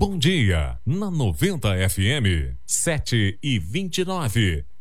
Bom Dia, na 90 FM, 7h29.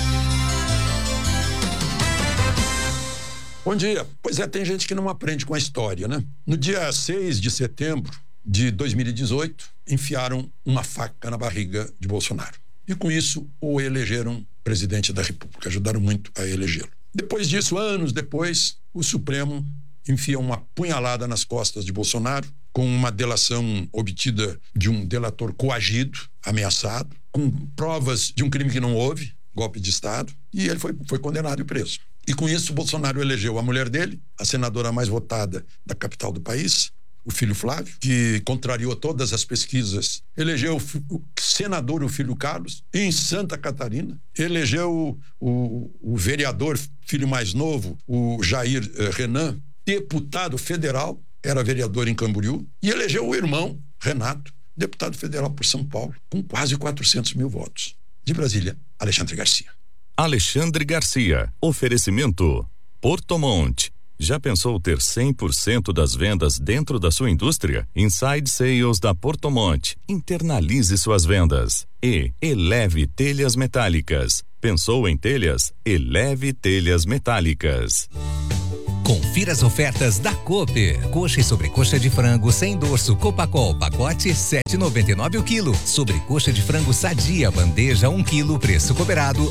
Bom dia. Pois é, tem gente que não aprende com a história, né? No dia 6 de setembro de 2018, enfiaram uma faca na barriga de Bolsonaro. E com isso, o elegeram presidente da República. Ajudaram muito a elegê-lo. Depois disso, anos depois, o Supremo enfia uma punhalada nas costas de Bolsonaro, com uma delação obtida de um delator coagido, ameaçado, com provas de um crime que não houve, golpe de Estado, e ele foi condenado e preso. E com isso, Bolsonaro elegeu a mulher dele, a senadora mais votada da capital do país, o filho Flávio, que contrariou todas as pesquisas, elegeu o senador, o filho Carlos, em Santa Catarina, elegeu o vereador, filho mais novo, o Jair Renan, deputado federal, era vereador em Camboriú, e elegeu o irmão, Renato, deputado federal por São Paulo, com quase 400 mil votos. De Brasília, Alexandre Garcia. Alexandre Garcia. Oferecimento Porto Monte. Já pensou ter 100% das vendas dentro da sua indústria? Inside Sales da Porto Monte. Internalize suas vendas. E Eleve Telhas Metálicas. Pensou em telhas? Eleve Telhas Metálicas. Confira as ofertas da Cooper. Coxa e sobrecoxa de frango sem dorso Copacol, pacote 7,99 o quilo. Sobrecoxa de frango sadia, bandeja 1 quilo, preço cooperado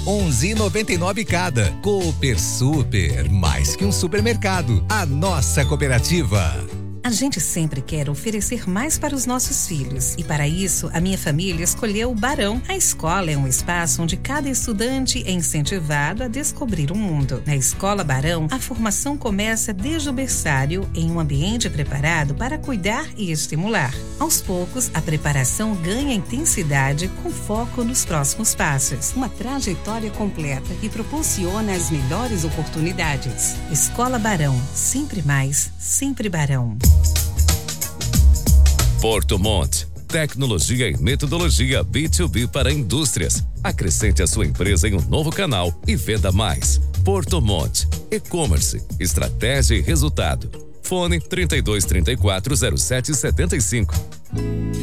11,99 cada. Cooper Super, mais que um supermercado. A nossa cooperativa. A gente sempre quer oferecer mais para os nossos filhos. E para isso, a minha família escolheu o Barão. A escola é um espaço onde cada estudante é incentivado a descobrir o mundo. Na Escola Barão, a formação começa desde o berçário, em um ambiente preparado para cuidar e estimular. Aos poucos, a preparação ganha intensidade com foco nos próximos passos. Uma trajetória completa que proporciona as melhores oportunidades. Escola Barão, sempre mais, sempre Barão. Porto Monte. Tecnologia e metodologia B2B para indústrias. Acrescente a sua empresa em um novo canal e venda mais. Porto Monte. E-commerce, estratégia e resultado. Fone 32340775.